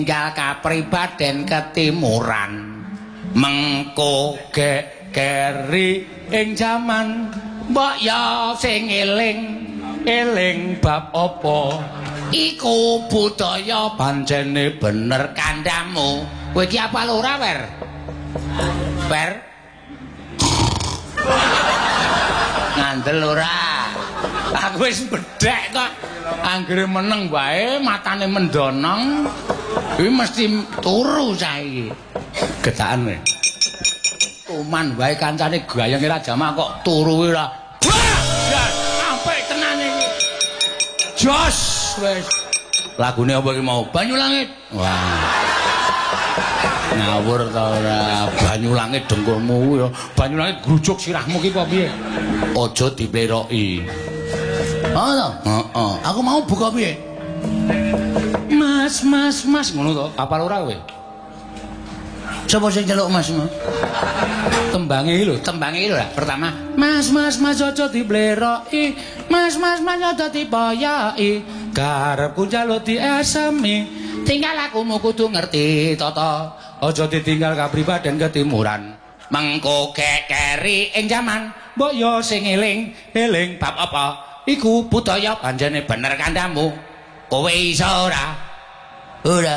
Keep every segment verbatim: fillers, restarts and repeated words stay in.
tinggal kapribaden ketimuran mengko gekeri ing jaman mbok ya sing eling eling bab apa iku budaya pancene bener kandhamu kowe iki apa lho ora wer wer ngandel ora aku wis bedhek kok anggere meneng wae matane mendonong iki mesti turu saiki getakan kowe kuman wae kancane gayenge ra jamak kok turu ora sampai tenan iki jos wis lagune apa iki mau Banyulangit wah ngawur ta ora Banyulangit dengkulmu ya Banyulangit grujuk sirahmu ki apa piye aja dipleroki oh to heeh aku mau buka piye Mas mas mas ngono to apal ora kowe sapa sing njaluk mas tembange iki lho tembange iki lho pertama mas mas mas aja dipleroki mas mas mas aja dipoyoki karepku njaluk diesemi tinggal akumu kudu ngerti tata aja ditinggal kapribaden ketimuran mengko kekeri ing jaman mbok yo sing eling eling bab apa iku budaya pancene bener kandhamu kowe iso ora ora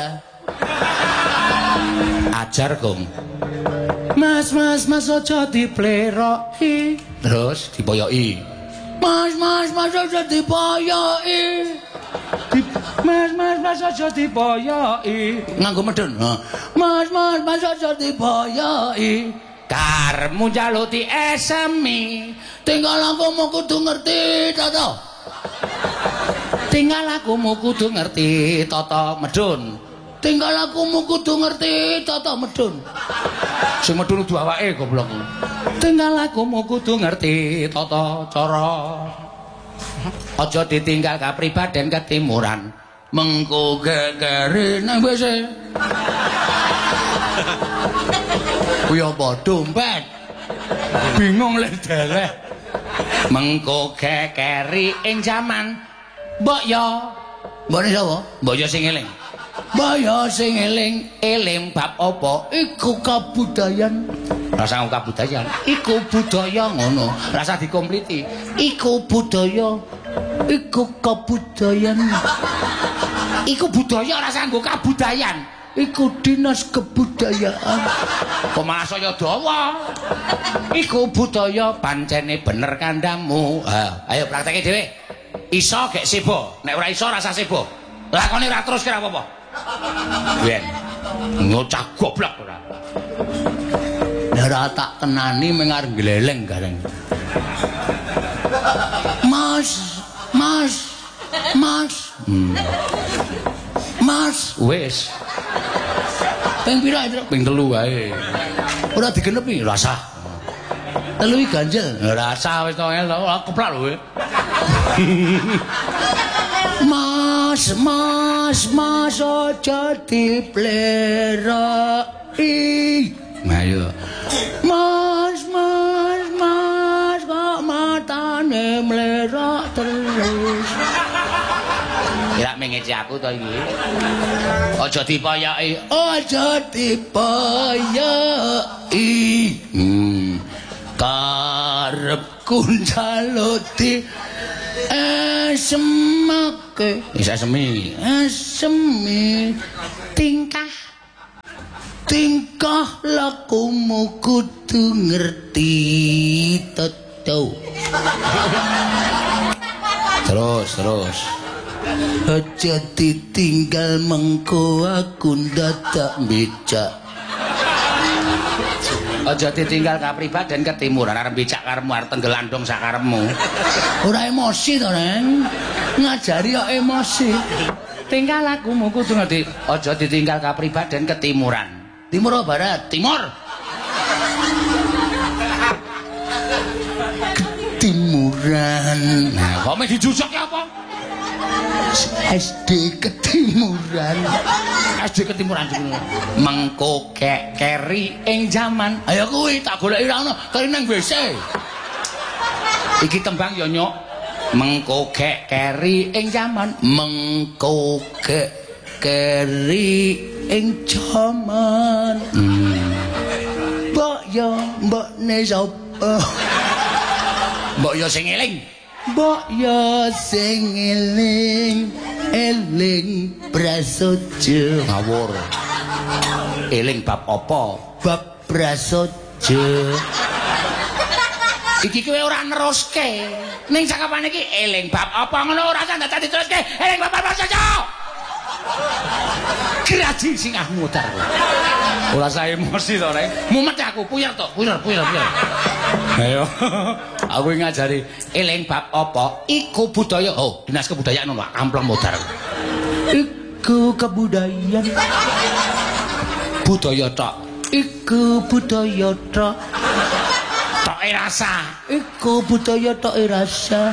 ajar gong mas mas mas aja dipleroki terus dipoyoki mas mas mas aja dipoyoki mas mas mas aja dipoyoki nganggo medun mas mas mas aja dipoyoki karmu njaluk diesemi tinggal aku mau kudu ngerti tata tinggal aku mau kudu ngerti tata medun tinggal aku mau kudu ngerti tata medun sing medun kudu awake goblok tinggal aku mau kudu ngerti tata cara aja ditinggal kapribaden ketimuran mengko gegere nang wis kuwi apa dompet bingung le deleh mengko gekeri ing jaman mbok ya mbok sapa mbok ya sing eling mbok ya sing eling eling bab apa iku kabudayan rasa kabudayan iku budaya ngono rasa dikompliti iku budaya iku kabudayan iku budaya rasa nggo kabudayan iku dinas kebudayaan kok malah saya dawa iku budaya pancene bener kandhamu ha ayo prakteke dhewe iso gek sebo nek ora iso rasa sebo lakone ora terus kira apa-apa ben ngocah goblok ora ora tak kenani mengar gleleng gareng mas mas mas hmm. mas wis ping pira itu ping telu wae ora digenepi rasa telu iki ganjel rasa wis to keplak lho mas mas mas aja dipleroki ayo mas mas mas kok matane mlerok terus ya mengeci aku to iki aja dipoyoki aja dipoyoki hmm karepku njaluk di esemake isa semi esemi tingkah tingkah lakumu kudu ngerti tetu terus terus aja ditinggal mengko aku dadak becak aja ditinggal kapribaden ketimuran arep becak karemu arep tenggelandong sakaremu ora emosi to neng ngajari kok emosi tinggal lakumu kudu ngerti aja ditinggal kapribaden ketimuran timur apa barat timur ketimuran nah kok me dijujak apa S D Ketimuran S D Ketimuran mengko keri ing jaman ayo kuwi tak goleki ra ono kari nang W C iki tembang ya nyok mengko keri ing jaman mengko keri ing jaman. Hmm. Mbok yo mbokne sapa? Mbok yo sing eling. Mbok yo sing eling. Eling prasaja. Ngawur. Eling bab apa? Bab prasaja. Iki kowe ora neruske. Ning cakapan iki eling bab apa ngono ora usah dadi diteruske. Eling bab prasaja. Graji singah muter. Ora usah emosi to, Rek. Mumet aku, puyer to, puyer, puyer, puyer. Ayo. Aku ngajari eling bab apa? Iku budaya. Oh, dinas kebudayaan lho, amplong muter. Iku kebudayaan. Budaya tok. Iku budaya tok. Tok rasa. Iku budaya tok rasa.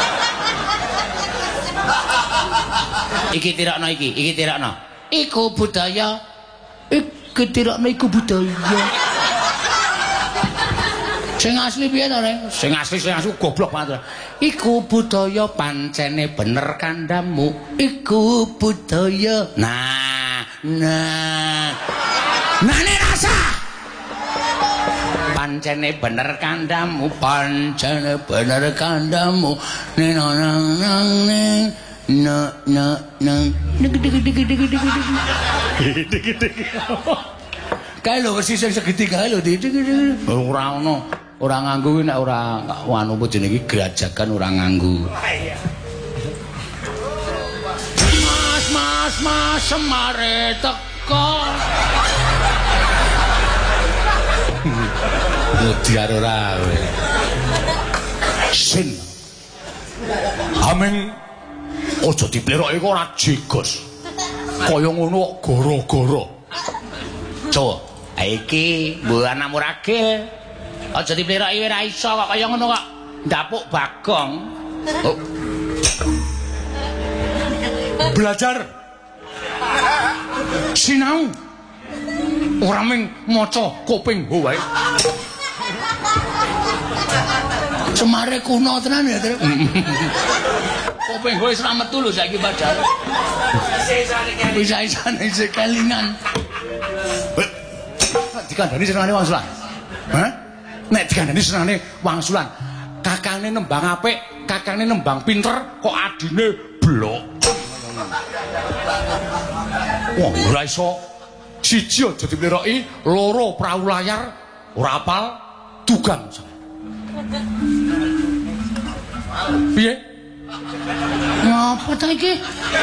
Iki tirakno iki, iki tirakno. Iku budaya. Iki tirakno iku budaya. Sing asli piye to, Rek? Sing asli sing asli goblok banget. Iku budaya pancene bener kandhamu. Iku budaya. Nah, nah. Nah ne rasa. Pancene bener kandhamu, pancene bener kandhamu. Ning nang nang ning na na nang dik dik dik dik dik dik dik dik. Kalau wis sing segitiga lho dik dik dik. Ora ono. Ora nganggo nek ora anu apa jenenge iki grajakan ora nganggo. Mas mas mas semare teko. Mutiar ora kowe. Sin. Ameng aja dipleroke kok ora jegos. Kaya ngono kok gara-gara. Coba, iki mbok anakmu ragil. Aja dipleroki ora iso kok kaya ngono kok ndapuk bagong. Oh. Belajar. Sinau. Ora mung maca kuping ho wae. Semare kuno tenan ya, Tru. Kuping ho wis ra metu lho saiki padahal. Bisa-isane sekelingan. Dikandani senengane wangsulan. Hah? Nek dikandani senengane wangsulan, kakange nembang apik, kakange nembang pinter, kok adine blok. Wah, ora iso. Siji aja dipleroki, loro prau layar, ora apal, dugang. Piye? Ngapa ta iki?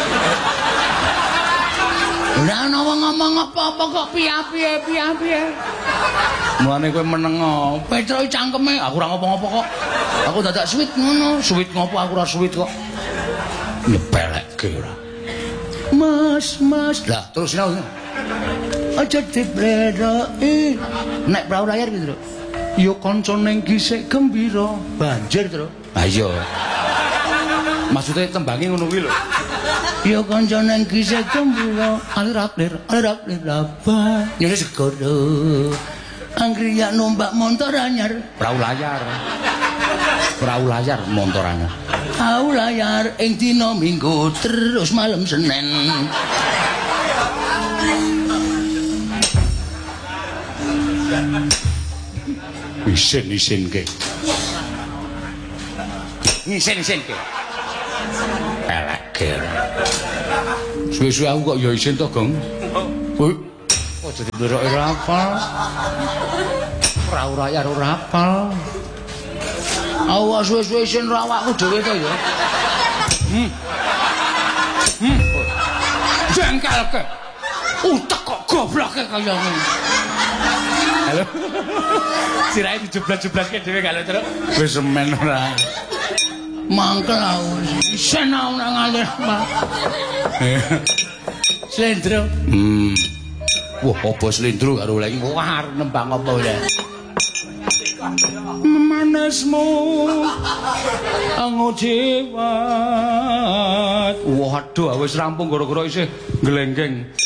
Ora ana ngomong apa-apa kok piye-piye piye-piye. Mulane kowe menengo, Petro cangkeme aku ora ngapa-ngapa kok. Aku dadak suwit ngono, suwit ngopo aku ora suwit kok. Nyepelekke ora. Mas, mas. Lah, terus sinau. Aja dipleroki. Nek prau layar gitu, Tru. Ya kanca ning gisik gembira, banjir, Tru. Ha iya. Maksudnya tembange ngono kuwi lho. Ya kanca ning gisik gembira, alir-alir, alir-alir apa? Nyene segoro. Anggriya numpak montor anyar, prau layar. Prau layar montor anyar. Prau layar ing dina Minggu terus malam Senin. Isin-isin ke. Isin-isin ke. Elek. Suwe-suwe aku kok ya isin to, Gong. Woi. Kok jadi nderoke ora apal. Ora ora ya ora apal. Awas suwe-suwe isin ro awakku dhewe to ya. Hmm. Hmm. Jengkel ke. Utek kok gobloke kaya ngono. Halo. Sirahe dijeblas-jeblaske dhewe kalau terus wis semen ora. Mangkel aku senau nang alir Pak. Slendro. Hmm. Wah, apa slendro karo lagi war nembang apa ya? Manasmu ango jiwat. Waduh, wis rampung gara-gara isih nglenggeng.